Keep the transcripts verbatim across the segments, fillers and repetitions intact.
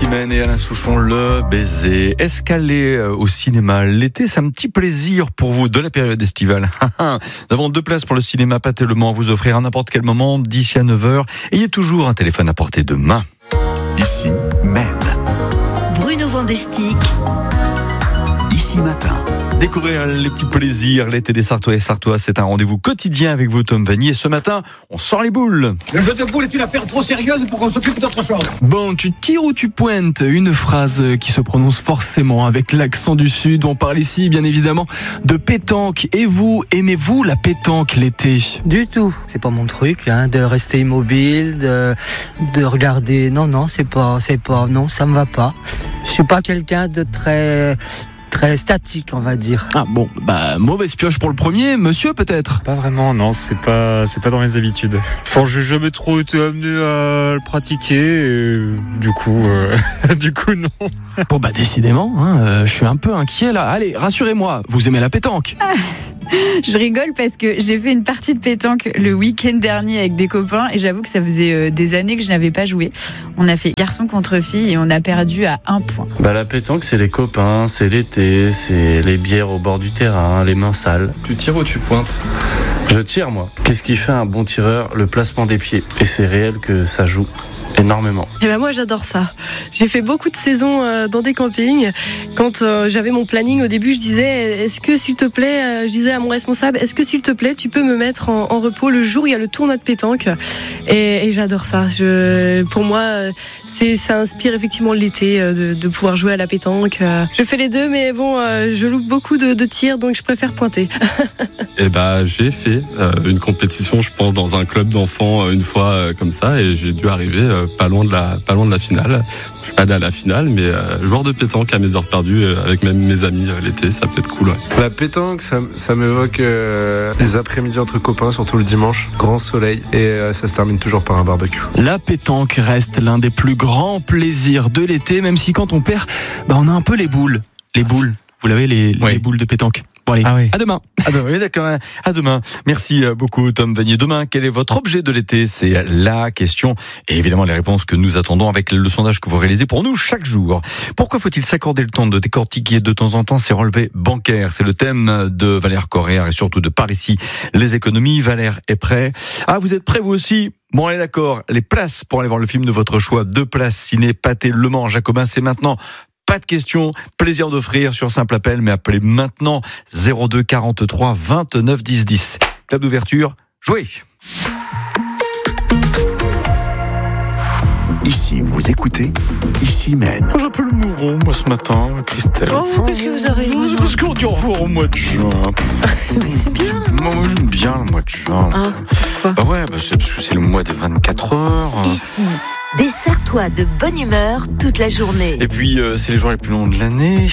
Simène et Alain Souchon, le baiser. Est-ce qu'aller au cinéma l'été, c'est un petit plaisir pour vous de la période estivale? Nous avons deux places pour le cinéma Pathé Le Mans à vous offrir à n'importe quel moment, d'ici à neuf heures. Ayez toujours un téléphone à portée de main. Ici, Maine. Bruno Vandestick. Ici Matin. Découvrir les petits plaisirs, l'été des Sartois et Sartois, c'est un rendez-vous quotidien avec vous, Tom Vanny. Et ce matin, on sort les boules. Le jeu de boules est une affaire trop sérieuse pour qu'on s'occupe d'autre chose. Bon, tu tires ou tu pointes, une phrase qui se prononce forcément avec l'accent du Sud. On parle ici, bien évidemment, de pétanque. Et vous, aimez-vous la pétanque l'été? Du tout. C'est pas mon truc, hein, de rester immobile, de, de regarder. Non, non, c'est pas, c'est pas, non, ça me va pas. Je suis pas quelqu'un de très... très statique, on va dire. Ah bon, bah mauvaise pioche pour le premier, monsieur peut-être? Pas vraiment, non, c'est pas, c'est pas dans mes habitudes. Enfin, j'ai jamais trop été amené à le pratiquer, et du coup, euh, du coup non. Bon bah décidément, hein, euh, je suis un peu inquiet là. Allez, rassurez-moi, vous aimez la pétanque? Ah, je rigole parce que j'ai fait une partie de pétanque le week-end dernier avec des copains et j'avoue que ça faisait euh, des années que je n'avais pas joué. On a fait garçon contre fille et on a perdu à un point. Bah la pétanque, c'est les copains, c'est l'été, c'est les bières au bord du terrain, les mains sales. Tu tires ou tu pointes? Je tire, moi. Qu'est-ce qui fait un bon tireur? Le placement des pieds. Et c'est réel que ça joue énormément. Et ben moi j'adore ça. J'ai fait beaucoup de saisons euh, dans des campings. Quand euh, j'avais mon planning au début, je disais est-ce que s'il te plaît, euh, je disais à mon responsable, est-ce que s'il te plaît, tu peux me mettre en, en repos le jour où il y a le tournoi de pétanque. Et, et j'adore ça. Je, pour moi, c'est, ça inspire effectivement l'été euh, de, de pouvoir jouer à la pétanque. Euh, je fais les deux, mais bon, euh, je loupe beaucoup de, de tirs, donc je préfère pointer. Et bah j'ai fait euh, une compétition, je pense, dans un club d'enfants euh, une fois euh, comme ça, et j'ai dû arriver euh, pas loin de la, pas loin de la finale. Je suis pas allé à la finale, mais euh, joueur de pétanque à mes heures perdues, euh, avec même mes amis euh, l'été, ça peut être cool. Ouais. La pétanque, ça, ça m'évoque euh, les après-midi entre copains, surtout le dimanche, grand soleil, et euh, ça se termine toujours par un barbecue. La pétanque reste l'un des plus grands plaisirs de l'été, même si quand on perd, bah on a un peu les boules. Les ah, boules, vous l'avez, les, oui. les boules de pétanque. Bon allez, ah oui. à demain. Ah ben oui, d'accord. À demain. Merci beaucoup, Tom Vanny. Demain, quel est votre objet de l'été? C'est la question. Et évidemment, les réponses que nous attendons avec le sondage que vous réalisez pour nous chaque jour. Pourquoi faut-il s'accorder le temps de décortiquer de temps en temps ses relevés bancaires? C'est le thème de Valère Correa et surtout de Par ici, les économies. Valère est prêt. Ah, vous êtes prêts vous aussi? Bon, allez, d'accord. Les places pour aller voir le film de votre choix. Deux places ciné, Pathé Le Mans, Jacobin, c'est maintenant. Pas de questions, plaisir d'offrir sur simple appel, mais appelez maintenant zéro deux quarante-trois vingt-neuf dix dix. Club d'ouverture, jouez. Ici, vous écoutez, ici Maine. J'ai un peu le mouron, moi, ce matin, Christelle. Oh, qu'est-ce que vous arrive? C'est parce qu'on dit au revoir au mois de juin. Mais c'est bien. Moi, moi, j'aime bien le mois de juin. Ah, pourquoi? Bah ouais, bah c'est parce que c'est le mois des vingt-quatre heures. Ici, des Sartois de bonne humeur toute la journée. Et puis, euh, c'est les jours les plus longs de l'année.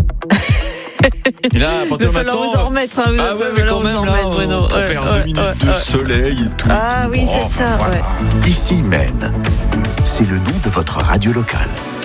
Et là, à partir il va falloir vous en remettre. Hein, ah ouais, mais quand même, là, on, on ouais, perd ouais, deux minutes ouais, de ouais. soleil et tout. Ah oui, c'est oh, ça, voilà. ouais. Ici Maine. C'est le nom de votre radio locale.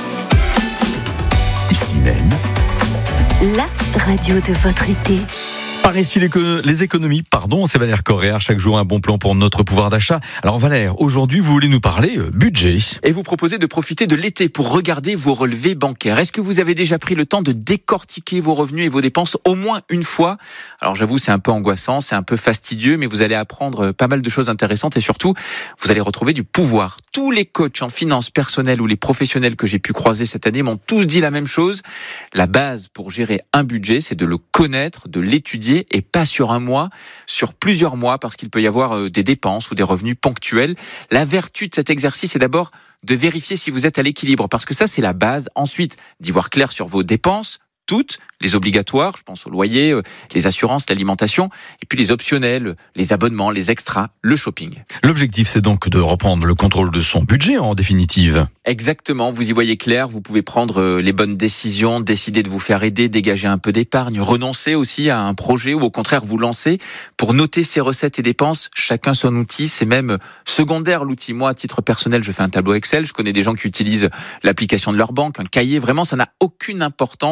Ici Maine. La radio de votre été. Par ici, les économies, pardon, c'est Valère Correa. Chaque jour, un bon plan pour notre pouvoir d'achat. Alors Valère, aujourd'hui, vous voulez nous parler euh, budget. Et vous proposez de profiter de l'été pour regarder vos relevés bancaires. Est-ce que vous avez déjà pris le temps de décortiquer vos revenus et vos dépenses au moins une fois? Alors j'avoue, c'est un peu angoissant, c'est un peu fastidieux, mais vous allez apprendre pas mal de choses intéressantes et surtout, vous allez retrouver du pouvoir. Tous les coachs en finances personnelles ou les professionnels que j'ai pu croiser cette année m'ont tous dit la même chose. La base pour gérer un budget, c'est de le connaître, de l'étudier, et pas sur un mois, sur plusieurs mois, parce qu'il peut y avoir des dépenses ou des revenus ponctuels. La vertu de cet exercice est d'abord de vérifier si vous êtes à l'équilibre, parce que ça, c'est la base. Ensuite, d'y voir clair sur vos dépenses, toutes, les obligatoires, je pense au loyer, les assurances, l'alimentation, et puis les optionnels, les abonnements, les extras, le shopping. L'objectif, c'est donc de reprendre le contrôle de son budget, en définitive. Exactement, vous y voyez clair, vous pouvez prendre les bonnes décisions, décider de vous faire aider, dégager un peu d'épargne, renoncer aussi à un projet ou au contraire vous lancer. Pour noter ses recettes et dépenses, chacun son outil, c'est même secondaire l'outil. Moi, à titre personnel, je fais un tableau Excel, je connais des gens qui utilisent l'application de leur banque, un cahier, vraiment ça n'a aucune importance.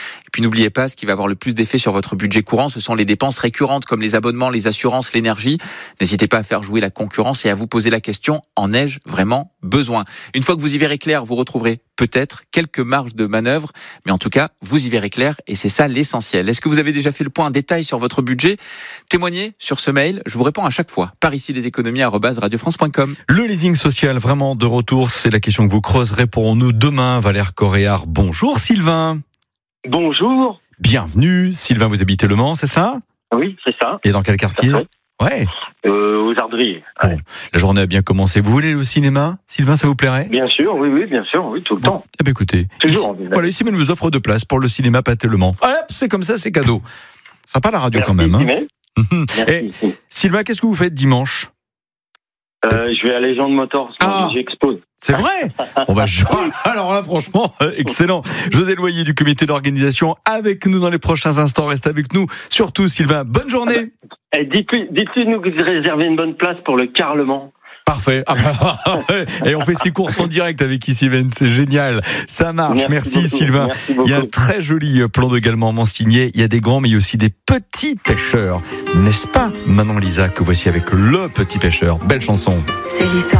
Et puis n'oubliez pas, ce qui va avoir le plus d'effet sur votre budget courant, ce sont les dépenses récurrentes comme les abonnements, les assurances, l'énergie. N'hésitez pas à faire jouer la concurrence et à vous poser la question, en ai-je vraiment besoin ? Une fois que vous y verrez clair, vous retrouverez peut-être quelques marges de manœuvre, mais en tout cas, vous y verrez clair et c'est ça l'essentiel. Est-ce que vous avez déjà fait le point en détail sur votre budget ? Témoignez sur ce mail, je vous réponds à chaque fois. Par ici les économies arobase radio france point com. Le leasing social vraiment de retour, c'est la question que vous creuserez pour nous demain. Valère Coréard, bonjour Sylvain. Bonjour. Bienvenue. Sylvain, vous habitez Le Mans, c'est ça ? Oui, c'est ça. Et dans quel quartier ? Ouais. Euh, aux Ardriers. Bon, la journée a bien commencé. Vous voulez aller au cinéma, Sylvain, ça vous plairait ? Bien sûr, oui, oui, bien sûr, oui, tout le bon. temps. Eh bien, écoutez, toujours. Ici, voilà, ici, nous offre deux places pour le cinéma Pathé Le Mans. Hop, c'est comme ça, c'est cadeau. Sympa la radio Merci, quand même. Hein. Merci. Et, Sylvain, qu'est-ce que vous faites dimanche ? euh, Je vais à Legend Motors, ah, j'expose. C'est vrai. Bon bah, je... Alors là, franchement, euh, excellent. José Loyer du comité d'organisation avec nous dans les prochains instants. Reste avec nous. Surtout, Sylvain, bonne journée. Eh, dites-lui, dites-lui nous que vous réservez une bonne place pour le Carlement. Parfait. Ah bah, et on fait ses courses en direct avec Ici-Ven, c'est génial. Ça marche. Merci, Merci Sylvain. Merci il y a un très joli plan de Gallemont signé. Il y a des grands, mais il y a aussi des petits pêcheurs. N'est-ce pas, Manon Lisa, que voici avec Le Petit Pêcheur. Belle chanson. C'est l'histoire.